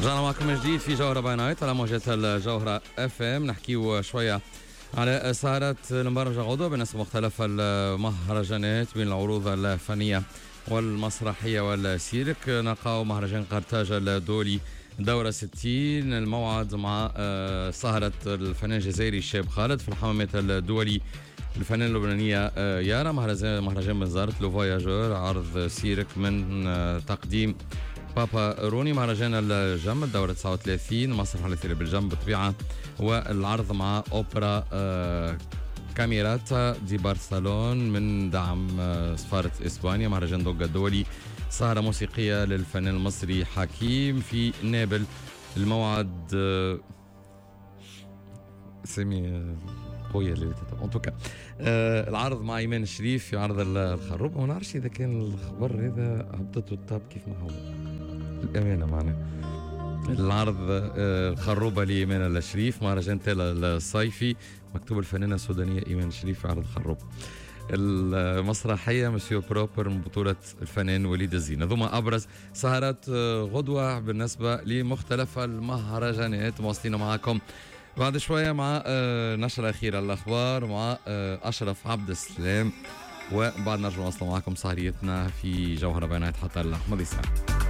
رجعنا معكم من جديد في جوهرة باي نايت على موجات الجوهرة اف ام. نحكيو شوية على سهرات المبرمجة غدوة بالنسبة لمختلف المهرجانات بين العروض الفنية والمسرحية والسيرك. نلقاو مهرجان قرطاج الدولي دورة 60 الموعد مع سهرة الفنان الجزائري الشاب خالد في الحمامات الدولي. الفنانة اللبنانية يارا مهرجان بنزرت لو فواياجور عرض سيرك من تقديم بابا روني. مهرجان الجم الدورة 39 مسرح الأثير بالجم بطبيعة والعرض مع أوبرا كاميراتا دي برشلونة من دعم سفارة إسبانيا. مهرجان دوغا الدولي سهرة موسيقية للفنان المصري حكيم في نابل. الموعد سمي قوية اللي ان توكا العرض مع ايمان الشريف في عرض الخروب. ما نعرفش اذا كان الخبر هذا هبطته الطاب كيف ما هو الامانه معنا. العرض الخروبه لايمان الشريف مهرجان تالا الصيفي مكتوب الفنانه السودانيه ايمان الشريف في عرض الخروب. المسرحيه مسيو بروبر من بطوله الفنان وليد الزين. ثم ابرز سهرات غدوه بالنسبه لمختلف المهرجانات. مواصلين معكم بعد شوية مع نشرة أخيرة الأخبار مع أشرف عبد السلام، وبعد نرجع نواصل معكم سهريتنا في جوهرة بيانات حتى اللحظة الساعة.